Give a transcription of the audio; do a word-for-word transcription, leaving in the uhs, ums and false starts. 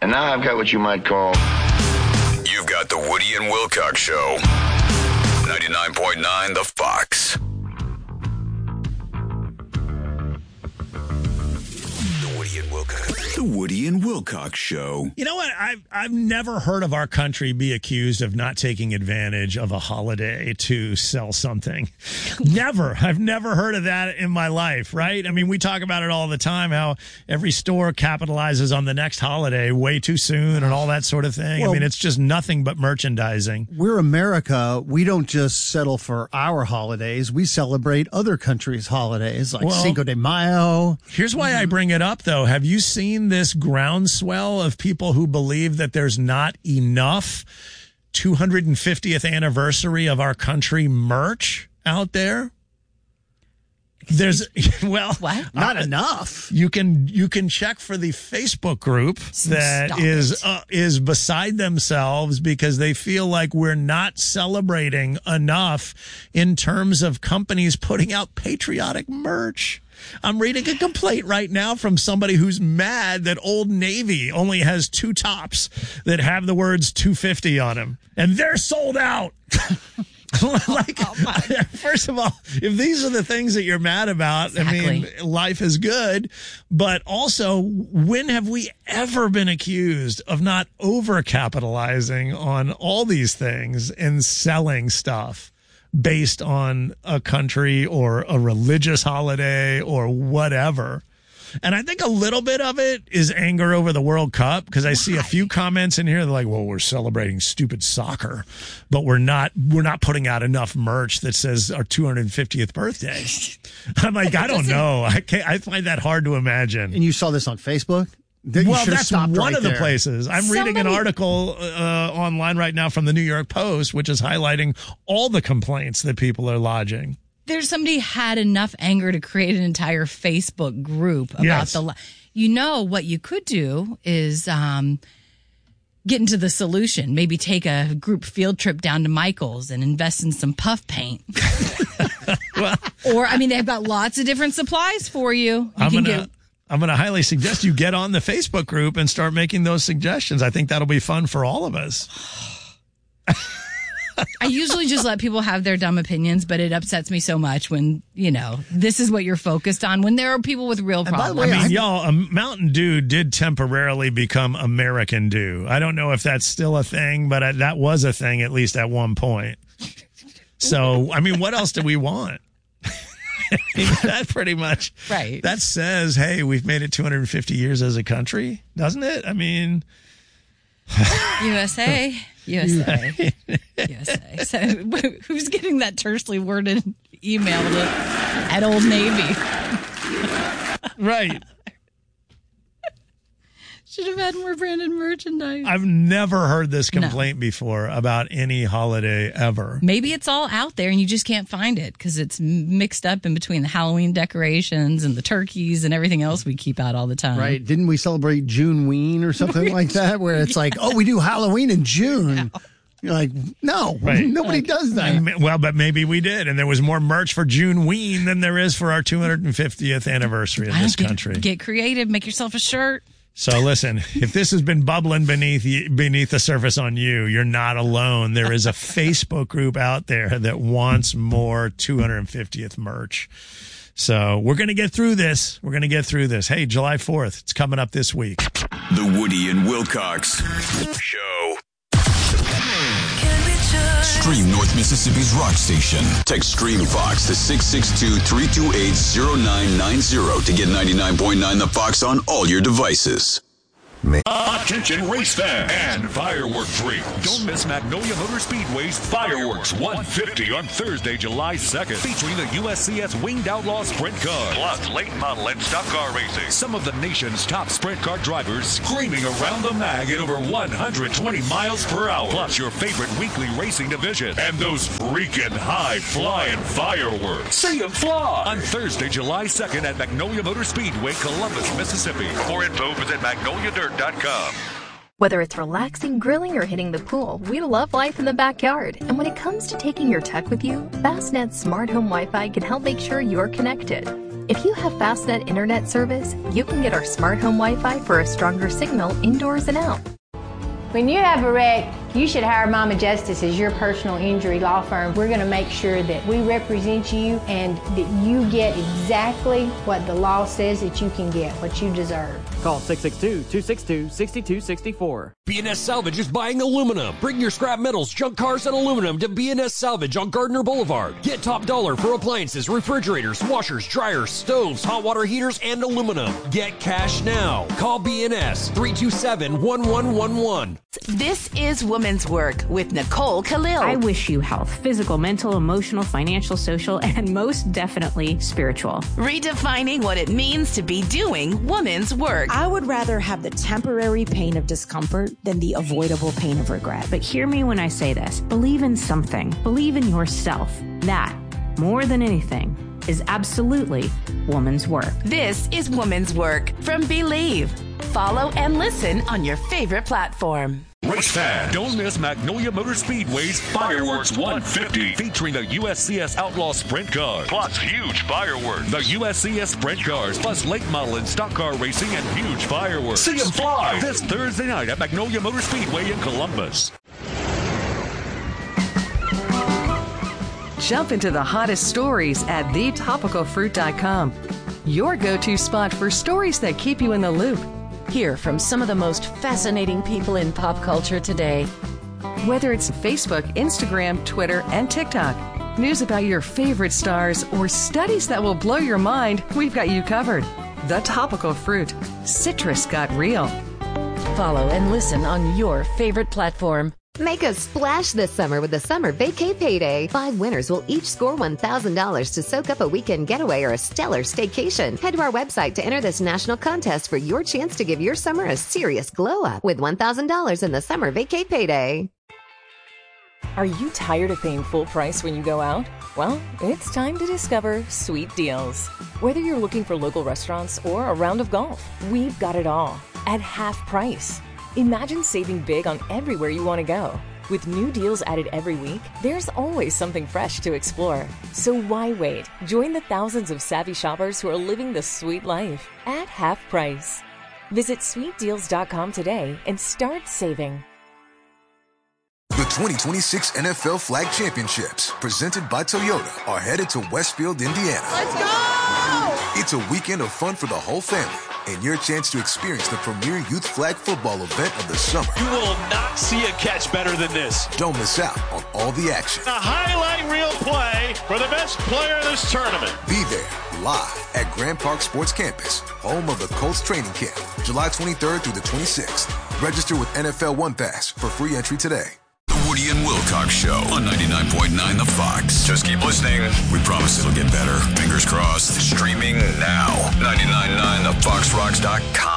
And now I've got what you might call... You've got the Woody and Wilcox Show. ninety-nine point nine The Fox. The Woody and Wilcox. The Woody and Wilcox Show. You know what? I've, I've never heard of our country be accused of not taking advantage of a holiday to sell something. Never. I've never heard of that in my life, right? I mean, we talk about it all the time, how every store capitalizes on the next holiday way too soon and all that sort of thing. Well, I mean, it's just nothing but merchandising. We're America. We don't just settle for our holidays. We celebrate other countries' holidays, like well, Cinco de Mayo. Here's why I bring it up, though. Have you seen this groundswell of people who believe that there's not enough two hundred fiftieth anniversary of our country merch out there? There's well, what? Not uh, enough. You can you can check for the Facebook group that Stop is uh, is beside themselves because they feel like we're not celebrating enough in terms of companies putting out patriotic merch. I'm reading a complaint right now from somebody who's mad that Old Navy only has two tops that have the words two fifty on them, and they're sold out. like, oh, first of all, if these are the things that you're mad about, exactly. I mean, life is good. But also, when have we ever been accused of not over-capitalizing on all these things and selling stuff based on a country or a religious holiday or whatever? And I think a little bit of it is anger over the World Cup because I see a few comments in here. They're like, well, we're celebrating stupid soccer, but we're not we're not putting out enough merch that says our two hundred fiftieth birthday. I'm like, I don't know. I can't, I find that hard to imagine. And you saw this on Facebook? You well, that's one right of the there. places. I'm Somebody... reading an article uh, online right now from the New York Post, which is highlighting all the complaints that people are lodging. There's somebody had enough anger to create an entire Facebook group about yes. the. You know what you could do is um, get into the solution. Maybe take a group field trip down to Michael's and invest in some puff paint. well, or I mean, they've got lots of different supplies for you. You I'm can gonna, get. I'm going to highly suggest you get on the Facebook group and start making those suggestions. I think that'll be fun for all of us. I usually just let people have their dumb opinions, but it upsets me so much when, you know, this is what you're focused on, when there are people with real problems. Way, I mean, y'all, um, Mountain Dew did temporarily become American Dew. I don't know if that's still a thing, but I, that was a thing at least at one point. So, I mean, what else do we want? I mean, that pretty much, right. That says, hey, we've made it two hundred fifty years as a country, doesn't it? I mean... U S A. U S A. U S A. So who's getting that tersely worded email to, at Old Navy? Right. Should have had more branded merchandise. I've never heard this complaint no. before about any holiday ever. Maybe it's all out there and you just can't find it because it's mixed up in between the Halloween decorations and the turkeys and everything else we keep out all the time. Right. Didn't we celebrate Juneween or something like that where it's like, oh, we do Halloween in June. Yeah. You're like, no, right. nobody like, does that. And, well, but maybe we did. And there was more merch for Juneween than there is for our two hundred fiftieth anniversary in I this get, country. Get creative. Make yourself a shirt. So listen, if this has been bubbling beneath beneath the surface on you, you're not alone. There is a Facebook group out there that wants more two hundred fiftieth merch. So we're going to get through this. We're going to get through this. Hey, July fourth, it's coming up this week. The Woody and Wilcox Show. Stream North Mississippi's rock station. Text Stream Fox to six six two, three two eight, zero nine nine zero to get ninety-nine point nine The Fox on all your devices. Attention race fans and firework freaks. Don't miss Magnolia Motor Speedway's Fireworks one fifty on Thursday, July second, featuring the U S C S Winged Outlaw Sprint Car, plus late model and stock car racing. Some of the nation's top sprint car drivers screaming around the mag at over one hundred twenty miles per hour, plus your favorite weekly racing division, and those freaking high-flying fireworks. See them fly on Thursday, July second at Magnolia Motor Speedway, Columbus, Mississippi. For info, visit magnolia dirt dot com. Whether it's relaxing, grilling, or hitting the pool, we love life in the backyard. And when it comes to taking your tech with you, Fastnet's smart home Wi-Fi can help make sure you're connected. If you have Fastnet internet service, you can get our smart home Wi-Fi for a stronger signal indoors and out. When you have a wreck, you should hire Mama Justice as your personal injury law firm. We're going to make sure that we represent you and that you get exactly what the law says that you can get, what you deserve. Call six six two, two six two, six two six four. B and S Salvage is buying aluminum. Bring your scrap metals, junk cars, and aluminum to B and S Salvage on Gardner Boulevard. Get top dollar for appliances, refrigerators, washers, dryers, stoves, hot water heaters, and aluminum. Get cash now. Call B and S three two seven, one one one one. This is Woman's Work with Nicole Khalil. I wish you health, physical, mental, emotional, financial, social, and most definitely spiritual. Redefining what it means to be doing woman's work. I would rather have the temporary pain of discomfort than the avoidable pain of regret. But hear me when I say this. Believe in something. Believe in yourself. That, more than anything, is absolutely woman's work. This is Woman's Work from Believe. Follow and listen on your favorite platform. Race fan, don't miss Magnolia Motor Speedway's Fireworks one fifty, featuring the U S C S Outlaw Sprint Cars, plus huge fireworks. The U S C S Sprint Cars, plus late model and stock car racing and huge fireworks. See them fly this Thursday night at Magnolia Motor Speedway in Columbus. Jump into the hottest stories at the topical fruit dot com. Your go-to spot for stories that keep you in the loop. Hear from some of the most fascinating people in pop culture today. Whether it's Facebook, Instagram, Twitter, and TikTok, news about your favorite stars, or studies that will blow your mind, we've got you covered. The Topical Fruit. Citrus got real. Follow and listen on your favorite platform. Make a splash this summer with the Summer Vacay Payday. Five winners will each score one thousand dollars to soak up a weekend getaway or a stellar staycation. Head to our website to enter this national contest for your chance to give your summer a serious glow-up with one thousand dollars in the Summer Vacay Payday. Are you tired of paying full price when you go out? Well, it's time to discover Sweet Deals. Whether you're looking for local restaurants or a round of golf, we've got it all at half price. Imagine saving big on everywhere you want to go. With new deals added every week, there's always something fresh to explore. So why wait? Join the thousands of savvy shoppers who are living the sweet life at half price. Visit sweet deals dot com today and start saving. The twenty twenty-six N F L Flag Championships, presented by Toyota, are headed to Westfield, Indiana. Let's go! It's a weekend of fun for the whole family and your chance to experience the premier youth flag football event of the summer. You will not see a catch better than this. Don't miss out on all the action. A highlight reel play for the best player in this tournament. Be there live at Grand Park Sports Campus, home of the Colts training camp, July twenty-third through the twenty-sixth. Register with N F L One Pass for free entry today. The Woody and Wilcox Show on ninety-nine point nine The Fox. Just keep listening. We promise it'll get better. Fingers crossed. Streaming now. ninety-nine point nine the fox rocks dot com.